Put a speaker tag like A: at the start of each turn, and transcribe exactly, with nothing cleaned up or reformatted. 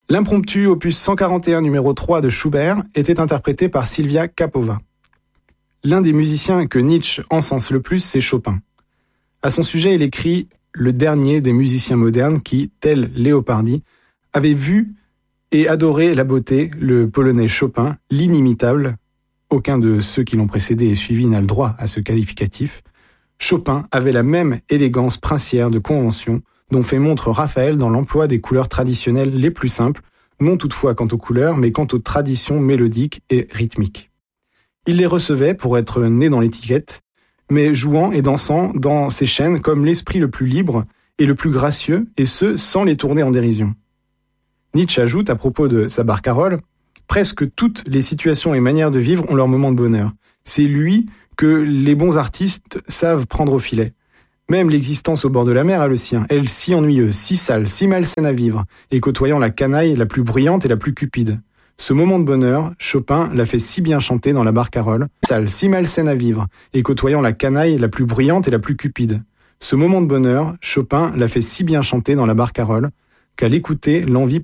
A: L'impromptu opus cent quarante et un numéro trois de Schubert était interprété par Silvia Kapova. L'un des musiciens que Nietzsche encense le plus, c'est Chopin. À son sujet, il écrit « Le dernier des musiciens modernes qui, tel Léopardi, avait vu et adoré la beauté, le polonais Chopin, l'inimitable. Aucun de ceux qui l'ont précédé et suivi n'a le droit à ce qualificatif. Chopin avait la même élégance princière de convention dont fait montre Raphaël dans l'emploi des couleurs traditionnelles les plus simples, non toutefois quant aux couleurs, mais quant aux traditions mélodiques et rythmiques. Il les recevait pour être né dans l'étiquette, mais jouant et dansant dans ses chaînes comme l'esprit le plus libre et le plus gracieux, et ce, sans les tourner en dérision. Nietzsche ajoute à propos de sa barcarolle, « Presque toutes les situations et manières de vivre ont leur moment de bonheur. C'est lui que les bons artistes savent prendre au filet. Même l'existence au bord de la mer a le sien, elle si ennuyeuse, si sale, si malsaine à vivre, et côtoyant la canaille la plus bruyante et la plus cupide. Ce moment de bonheur, Chopin l'a fait si bien chanter dans la barcarolle, sale, si malsaine à vivre, et côtoyant la canaille la plus bruyante et la plus cupide. Ce moment de bonheur, Chopin l'a fait si bien chanter dans la barcarolle, qu'à l'écouter, l'envie